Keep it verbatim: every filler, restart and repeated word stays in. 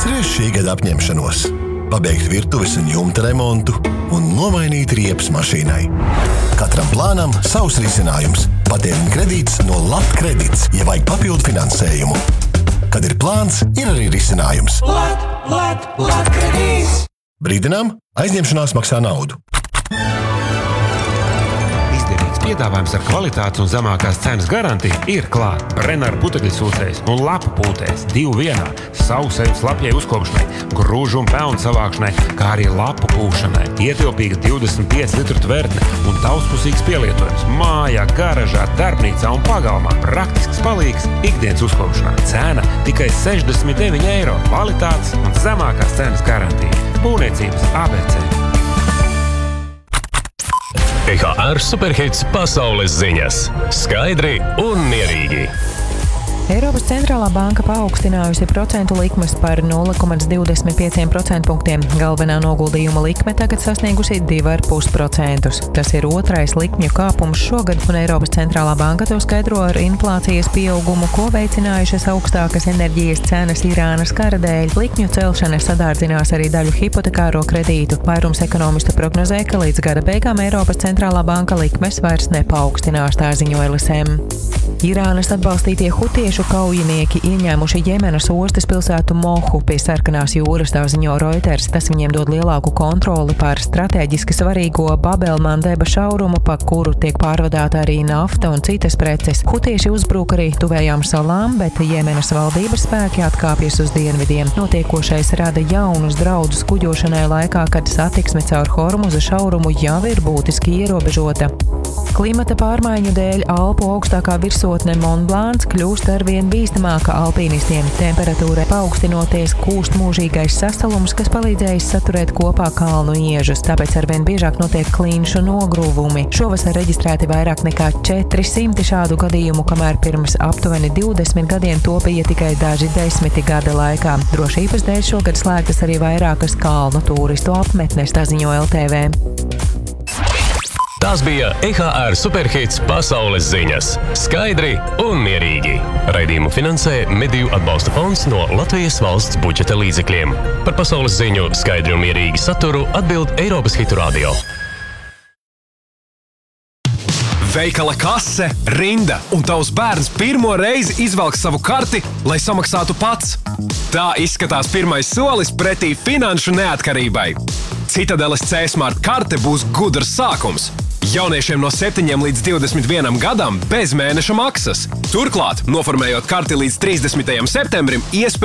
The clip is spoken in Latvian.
Atceries šī gada apņemšanos – pabeigt virtuves un jumta remontu un nomainīt riepas mašīnai. Katram plānam savs risinājums. Patēriņa kredīts no Latkredits, ja vajag papildu finansējumu. Kad ir plāns, ir arī risinājums. Lat, lat, Latkredīts! Brīdinām, aizņemšanās maksā naudu. Izdevīgs piedāvājums ar kvalitātes un zemākās cenas garantiju ir klāt. Brenner putekļsūcējs un lapu pūtējs divu vienā, sausējums lapjai uzkopšanai, grūžu un pelnu savākšanai, kā arī lapu pūšanai. Ietilpīga divdesmit pieci litru tvertne un daudzpusīgs pielietojums mājā, garažā, darbnīcā un pagalmā. Praktisks palīgs ikdienas uzkopšanā. Cena tikai sešdesmit deviņi eiro. Kvalitātes un zemākās cenas garantija. Būvniecības A B C. E H R Superhits pasaules ziņas. Skaidri un mierīgi. Eiropas centrālā banka paaugstinājusi procentu likmes par nulle komats divdesmit pieci procentpunktiem. Galvenā noguldījuma likme tagad sasniegusi divi komats pieci procenti. Tas ir otrais likmju kāpums šogad, un Eiropas centrālā banka to skaidro ar inflācijas pieaugumu, ko veicinājušas augstākas enerģijas cenas Irānas kara dēļ. Likmju celšana sadārdzinās arī daļu hipotekāro kredītu. Vairums ekonomistu prognozē, ka līdz gada beigām Eiropas centrālā banka likmes vairs nepaukstinās, tā ziņo L S M. Irānas atbalstītie hutiešu kaujinieki ieņēmuši Jemenas ostas pilsētu Mohu pie Sarkanās jūras, tā ziņo Reuters. Tas viņiem dod lielāku kontroli pār stratēģiski svarīgo Babelmandeba šaurumu, pa kuru tiek pārvadāta arī nafta un citas preces. Hutieši uzbruk arī tuvējām salām, bet Jemenas valdības spēki atkāpjas uz dienvidiem. Notiekošais rada jaunus draudus kuģošanai laikā, kad satiksme caur Hormuza šaurumu jau ir būtiski ierobežota. Klimata pārmaiņu dēļ Alpu augstākā virsotne Mont Blanc kļūst arvien bīstamāka alpīnistiem. Temperatūra paaugstinoties kūst mūžīgais sasalums, kas palīdzējis saturēt kopā kalnu iežus, tāpēc arvien biežāk notiek klinšu nogruvumi. Šovasar reģistrēti vairāk nekā četri simti šādu gadījumu, kamēr pirms aptuveni divdesmit gadiem to bija tikai daži desmiti gada laikā. Drošības dēļ šogad slēgtas arī vairākas kalnu turistu apmetnes, tā ziņo L T V. Tās bija E H R Superhits pasaules ziņas. Skaidri un mierīgi. Raidījumu finansē Mediju atbalsta fonds no Latvijas valsts budžeta līdzekļiem. Par pasaules ziņu skaidri un mierīgi saturu atbild Eiropas Hitu Radio. Veikala kase, rinda un tavs bērns pirmo reizi izvelk savu karti, lai samaksātu pats. Tā izskatās pirmais solis pretī finanšu neatkarībai. Citadeles C-Smart karte būs gudrs sākums. Jauniešiem no septiņiem līdz divdesmit vienam gadam bez mēneša maksas. Turklāt, noformējot karti līdz trīsdesmitajam septembrim, iespēja